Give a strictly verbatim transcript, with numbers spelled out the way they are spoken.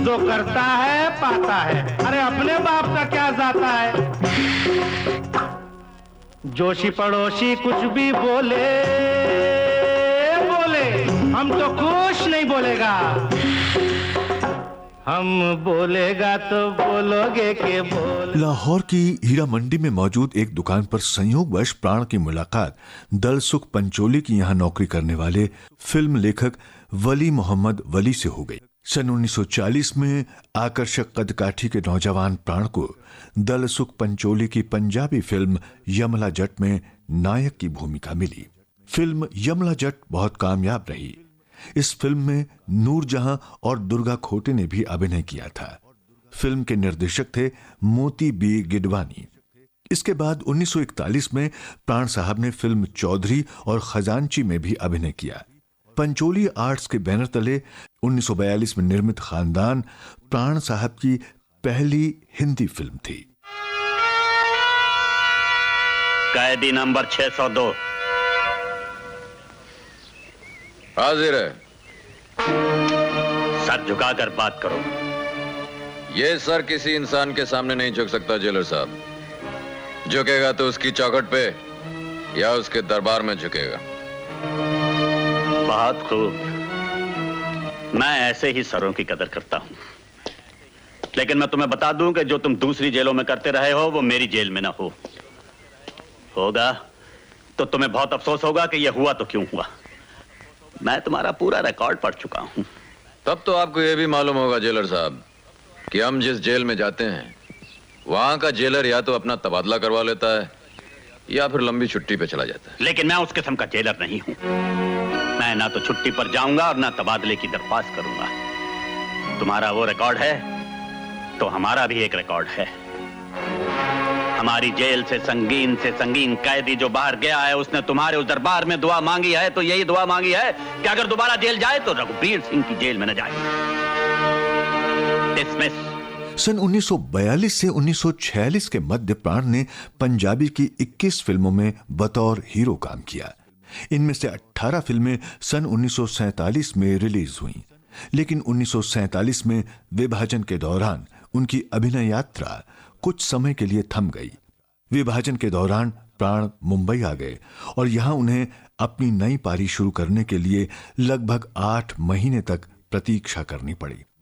जो करता है पाता है, अरे अपने बाप का क्या जाता है। जोशी पड़ोसी कुछ भी बोले बोले, हम तो कुछ नहीं बोलेगा। हम बोलेगा तो बोलोगे के बोल। लाहौर की हीरा मंडी में मौजूद एक दुकान पर संयोगवश प्राण की मुलाकात दलसुख पंचोली की यहां नौकरी करने वाले फिल्म लेखक वली मोहम्मद वली से हो गई। सन उन्नीस सौ चालीस में आकर्षक कदकाठी के नौजवान प्राण को दलसुख पंचोली की पंजाबी फिल्म यमला जट में नायक की भूमिका मिली। फिल्म यमला जट बहुत कामयाब रही। इस फिल्म में नूरजहां और दुर्गा खोटे ने भी अभिनय किया था। फिल्म के निर्देशक थे मोती बी गिडवानी। इसके बाद उन्नीस सौ इकतालीस में प्राण साहब ने फिल्म चौधरी और खजांची में भी अभिनय किया। पंचोली आर्ट्स के बैनर तले उन्नीस सौ बयालीस में निर्मित खानदान प्राण साहब की पहली हिंदी फिल्म थी। कैदी नंबर छह सौ दो हाजिर है। सर झुकाकर बात करो। ये सर किसी इंसान के सामने नहीं झुक सकता जेलर साहब। झुकेगा तो उसकी चौखट पे या उसके दरबार में झुकेगा। बहुत खूब। मैं ऐसे ही सरों की कदर करता हूं। लेकिन मैं तुम्हें बता दूं कि जो तुम दूसरी जेलों में करते रहे हो वो मेरी जेल में ना हो। होगा तो तुम्हें बहुत अफसोस होगा कि यह हुआ तो क्यों हुआ। मैं तुम्हारा पूरा रिकॉर्ड पढ़ चुका हूं। तब तो आपको यह भी मालूम होगा जेलर साहब कि हम जिस जेल में जाते हैं वहां का जेलर या तो अपना तबादला करवा लेता है या फिर लंबी छुट्टी पे चला जाता है। लेकिन मैं उस किस्म का जेलर नहीं हूं। मैं ना तो छुट्टी पर जाऊंगा और ना तबादले की दरख्वास्त करूंगा। तुम्हारा वो रिकॉर्ड है तो हमारा भी एक रिकॉर्ड है। हमारी जेल से संगीन से संगीन कैदी जो बाहर गया है उसने तुम्हारे उस दरबार में दुआ मांगी है, तो यही दुआ मांगी है कि अगर दोबारा जेल जाए तो रघुबीर सिंह की जेल में न जाए। डिसमिस। सन उन्नीस सौ बयालीस से उन्नीस सौ छियालीस के मध्य प्राण ने पंजाबी की इक्कीस फिल्मों में बतौर हीरो काम किया। इनमें से अठारह फिल्में सन उन्नीस सौ सैंतालीस में रिलीज हुई। लेकिन उन्नीस सौ सैंतालीस में विभाजन के दौरान उनकी अभिनय यात्रा कुछ समय के लिए थम गई। विभाजन के दौरान प्राण मुंबई आ गए और यहां उन्हें अपनी नई पारी शुरू करने के लिए लगभग आठ महीने तक प्रतीक्षा करनी पड़ी।